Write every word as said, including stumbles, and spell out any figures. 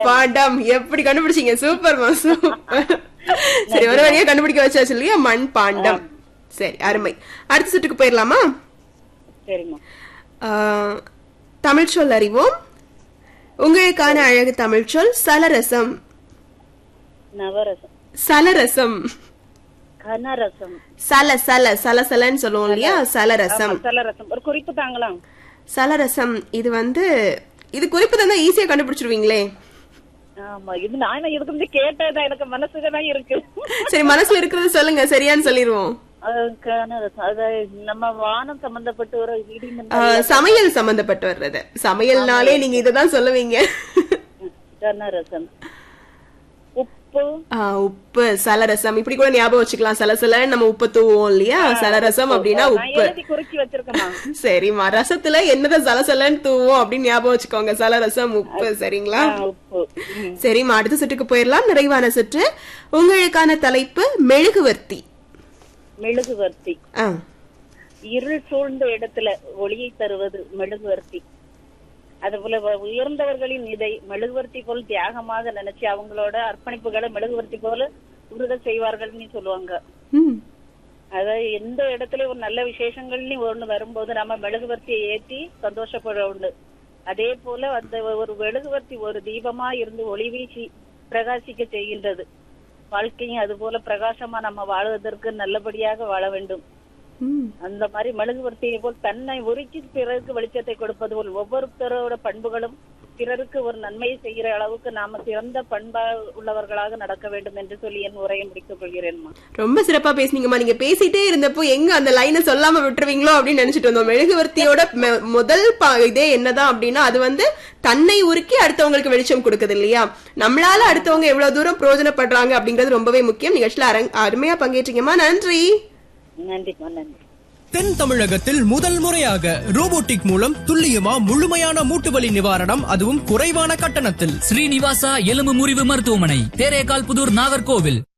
பாண்டம் எப்படி கண்டுபிடிச்சீங்க? சூப்பர்மா, சூப்பர். சரி, ஒரு வழியா கண்டுபிடிக்க வச்சாச்சு இல்லையா? மண் பாண்டம். சரி, அருமை. அடுத்த சுற்றுக்கு போயிடலாமா? சரிம்மா. தமிழ் சொல் அறிவோம். உங்களுக்கான அழகு தமிழ் சொல் சலரசம். நவரசம். சலரசம். கனரசம். சல சல சலசலன்னு சொல்லுவோம் இல்லையா? சலரசம். சலரசம். ஒரு குறிப்பு தாங்களா? சலரசம் இது வந்து இது குறிப்பு தான் ஈஸியா கண்டுபிடிச்சிருவீங்களே. ஆமா, இது நான் இதுக்கு வந்து கேட்டதா எனக்கு மனசுலதான் இருக்கு. சரி, மனசுல இருக்கிறது சொல்லுங்க, சரியான்னு சொல்லிடுவோம். நம்ம வானம் சம்பந்தப்பட்டு ஒரு சமையல் சம்பந்தப்பட்டு வர்றது. சமையல்னாலே நீங்க இததான் சொல்லுவீங்க. கனரசம். உப்பு. உப்பு, சலரசம் இப்படி கூட ஞாபகம் வச்சுக்கலாம். சலசல நம்ம உப்பு தூவோம் இல்லையா? சலரசம் அப்படின்னா உப்பு. சரிம்மா, ரசத்துல என்னதான் சலசலன்னு தூவோம் அப்படின்னு ஞாபகம் வச்சுக்கோங்க. சலரசம், உப்பு. சரிங்களா? சரிம்மா, அடுத்த சுற்றுக்கு போயிடலாம். நிறைவான சுற்று. உங்களுக்கான தலைப்பு மெழுகுவர்த்தி. மெழுகுவர்த்தி. இருள் சூழ்ந்த இடத்துல ஒளியை தருவது மெழுகுவர்த்தி. அதுபோல உயர்ந்தவர்களின் இதை மெழுகுவர்த்தி போல் தியாகமாக நினைச்சு அவங்களோட அர்ப்பணிப்புகளை மெழுகுவர்த்தி போல உருக செய்வார்கள்னு சொல்லுவாங்க. அதாவது எந்த இடத்துல ஒரு நல்ல விசேஷங்கள்னு ஒண்ணு வரும்போது நம்ம மெழுகுவர்த்தியை ஏற்றி சந்தோஷப்பட உண்டு. அதே போல அந்த ஒரு மெழுகுவர்த்தி ஒரு தீபமா இருந்து ஒளி வீசி பிரகாசிக்க செய்கின்றது. வாழ்க்கையும் அது போல பிரகாசமா நம்ம வாழ்வதற்கு நல்லபடியாக வாழ வேண்டும். அந்த மாதிரி மெழுகுவர்த்தியை போல் தன்னை உருக்கி பிறருக்கு வெளிச்சத்தை கொடுப்பது போல் ஒவ்வொருத்தரோட பண்புகளும் பிறருக்கு ஒரு நன்மையை செய்கிற அளவுக்கு நாம சிறந்த பண்பா உள்ளவர்களாக நடக்க வேண்டும் என்று சொல்லி என் உரையை முடித்துக் கொள்கிறேன்மா. ரொம்ப சிறப்பா பேசுனீங்கம்மா. நீங்க பேசிட்டே இருந்தப்போ எங்க அந்த லைனை சொல்லாம விட்டுருவீங்களோ அப்படின்னு நினைச்சிட்டு வந்தோம். மெழுகுவர்த்தியோட முதல் இதே என்னதான் அப்படின்னா அது வந்து தன்னை உருக்கி அடுத்தவங்களுக்கு வெளிச்சம் கொடுக்குது இல்லையா? நம்மளால அடுத்தவங்க எவ்வளவு தூரம் பிரயோஜனப்படுறாங்க அப்படிங்கிறது ரொம்பவே முக்கியம். நிகழ்ச்சியில அருமையா பங்கேற்றீங்கம்மா. நன்றி. நன்றிமா, நன்றி. தென் தமிழகத்தில் முதல் முறையாக ரோபோட்டிக் மூலம் துல்லியமா முழுமையான மூட்டுவலி நிவாரணம், அதுவும் குறைவான கட்டணத்தில். ஸ்ரீனிவாசா எலும்பு முறிவு மருத்துவமனை, தேரேகால் புதூர், நாகர்கோவில்.